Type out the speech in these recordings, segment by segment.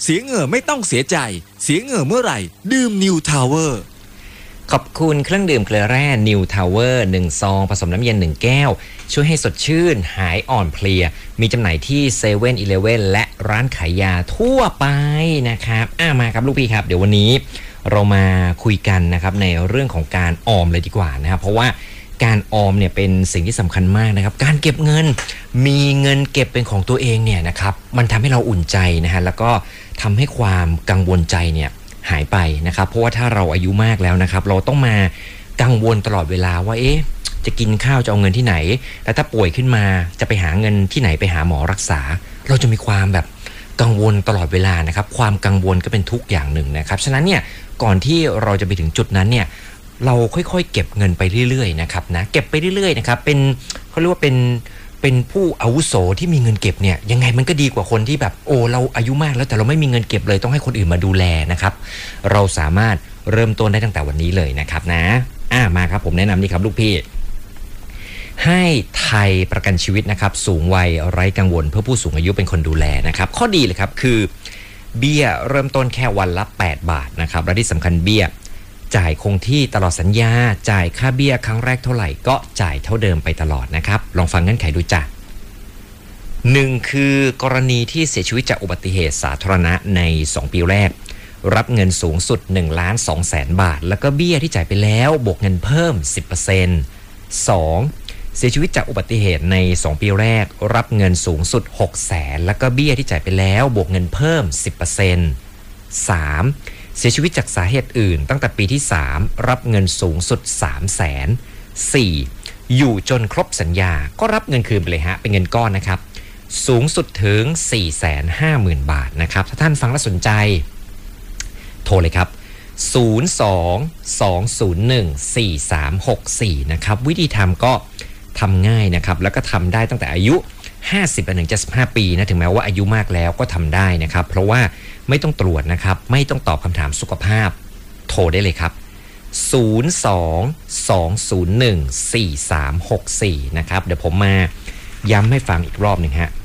เสียเหงื่อไม่ต้องเสียใจเสียเหงื่อเมื่อไหร่ดื่ม New Tower ขอบคุณเครื่องดื่มเกลือแร่ New Tower 1 ซองผสมน้ำเย็น 1 แก้วช่วยให้สดชื่นหายอ่อนเพลียมีจำหน่ายที่7 e เ e ่ e อและร้านขายยาทั่วไปนะครับมาครับลูกพี่ครับเดี๋ยววันนี้เรามาคุยกันนะครับในเรื่องของการออมเลยดีกว่านะครับเพราะว่าการออมเนี่ยเป็นสิ่งที่สำคัญมากนะครับการเก็บเงินมีเงินเก็บเป็นของตัวเองเนี่ยนะครับมันทำให้เราอุ่นใจนะฮะแล้วก็ทำให้ความกังวลใจเนี่ยหายไปนะครับเพราะว่าถ้าเราอายุมากแล้วนะครับเราต้องมากังวลตลอดเวลาว่าจะกินข้าวจะเอาเงินที่ไหนแล้วถ้าป่วยขึ้นมาจะไปหาเงินที่ไหนไปหาหมอรักษาเราจะมีความแบบกังวลตลอดเวลานะครับความกังวลก็เป็นทุกอย่างหนึ่งนะครับฉะนั้นเนี่ยก่อนที่เราจะไปถึงจุดนั้นเนี่ยเราค่อยๆเก็บเงินไปเรื่อยๆนะครับนะเก็บไปเรื่อยๆนะครับเป็นเขาเรียกว่าเป็นผู้อาวุโสที่มีเงินเก็บเนี่ยยังไงมันก็ดีกว่าคนที่แบบเราอายุมากแล้วแต่เราไม่มีเงินเก็บเลยต้องให้คนอื่นมาดูแลนะครับเราสามารถเริ่มต้นได้ตั้งแต่วันนี้เลยนะครับนะมาครับผมแนะนำนี่ครับลูกพี่ให้ไทยประกันชีวิตนะครับสูงวัยไร้กังวลเพื่อผู้สูงอายุเป็นคนดูแลนะครับข้อดีเลยครับคือเบี้ยเริ่มต้นแค่วันละ8 บาทนะครับและที่สำคัญเบี้ยจ่ายคงที่ตลอดสัญญาจ่ายค่าเบี้ยครั้งแรกเท่าไหร่ก็จ่ายเท่าเดิมไปตลอดนะครับลองฟังเงื่อนไขดูจ้ะ1คือกรณีที่เสียชีวิตจากอุบัติเหตุสาธารณะใน2 ปีแรกรับเงินสูงสุด 1,200,000 บาทแล้วก็เบี้ยที่จ่ายไปแล้วบวกเงินเพิ่ม 10% 2เสียชีวิตจากอุบัติเหตุใน2 ปีแรกรับเงินสูงสุด 600,000แล้วก็เบี้ยที่จ่ายไปแล้วบวกเงินเพิ่ม 10% 3เสียชีวิตจากสาเหตุอื่นตั้งแต่ปีที่3รับเงินสูงสุด 300,000 4อยู่จนครบสัญญาก็รับเงินคืนไปเลยฮะเป็นเงินก้อนนะครับสูงสุดถึง 450,000 บาทนะครับถ้าท่านฟังแล้วสนใจโทรเลยครับ02-201-4364นะครับวิธีทำก็ทำง่ายนะครับแล้วก็ทำได้ตั้งแต่อายุ50ถึง75ปีนะถึงแม้ว่าอายุมากแล้วก็ทำได้นะครับเพราะว่าไม่ต้องตรวจนะครับไม่ต้องตอบคำถามสุขภาพโทรได้เลยครับ02-201-4364นะครับเดี๋ยวผมมาย้ำให้ฟังอีกรอบหนึ่งฮะ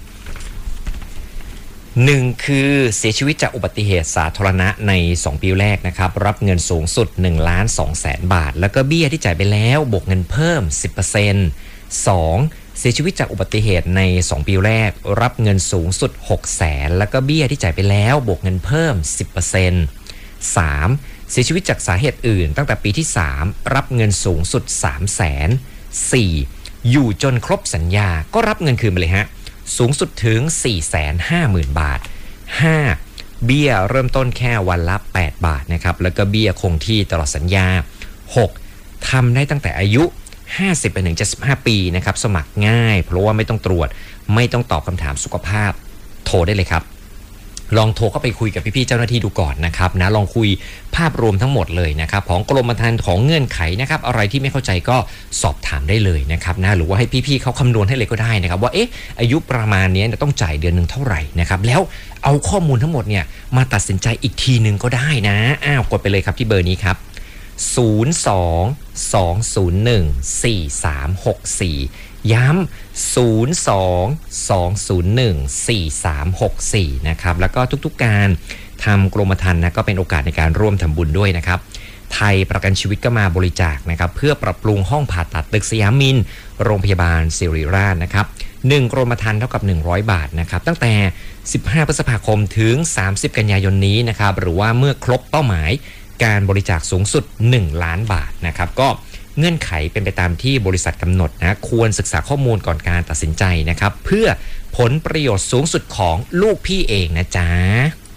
1คือเสียชีวิตจากอุบัติเหตุสาธารณะใน2 ปีแรกนะครับรับเงินสูงสุด 1,200,000 บาทแล้วก็เบี้ยที่จ่ายไปแล้วบวกเงินเพิ่ม 10% 2เสียชีวิตจากอุบัติเหตุใน2 ปีแรกรับเงินสูงสุด 600,000แล้วก็เบี้ยที่จ่ายไปแล้วบวกเงินเพิ่ม 10% 3เสียชีวิตจากสาเหตุอื่นตั้งแต่ปีที่3รับเงินสูงสุด 300,000 4อยู่จนครบสัญญาก็รับเงินคืนไปเลยฮะสูงสุดถึง 450,000 บาท 5เบี้ยเริ่มต้นแค่วันละ8 บาทนะครับแล้วก็เบี้ยคงที่ตลอดสัญญา6ทำได้ตั้งแต่อายุ50ไปถึง75ปีนะครับสมัครง่ายเพราะว่าไม่ต้องตรวจไม่ต้องตอบคำถามสุขภาพโทรได้เลยครับลองโทรเข้าไปคุยกับพี่ๆเจ้าหน้าที่ดูก่อนนะครับนะลองคุยภาพรวมทั้งหมดเลยนะครับของกรมธรรม์ของเงื่อนไขนะครับอะไรที่ไม่เข้าใจก็สอบถามได้เลยนะครับนะหรือว่าให้พี่ๆเขาคำนวณให้เลยก็ได้นะครับว่าอายุประมาณนี้ต้องจ่ายเดือนนึงเท่าไหร่นะครับแล้วเอาข้อมูลทั้งหมดเนี่ยมาตัดสินใจอีกทีนึงก็ได้นะกดไปเลยครับที่เบอร์นี้ครับ02-201-4364 ย้ำ02-201-4364 นะครับแล้วก็ทุกๆการทำกรมธรรม์นะก็เป็นโอกาสในการร่วมทำบุญด้วยนะครับไทยประกันชีวิตก็มาบริจาคนะครับเพื่อปรับปรุงห้องผ่าตัดตึกสยามมินทร์โรงพยาบาลศิริราชนะครับ1 กรมธรรม์เท่ากับ100 บาทนะครับตั้งแต่15 พฤษภาคมถึง30 กันยายนนี้นะครับหรือว่าเมื่อครบเป้าหมายการบริจาคสูงสุด1 ล้านบาทนะครับก็เงื่อนไขเป็นไปตามที่บริษัทกำหนดนะควรศึกษาข้อมูลก่อนการตัดสินใจนะครับเพื่อผลประโยชน์สูงสุดของลูกพี่เองนะจ๊ะ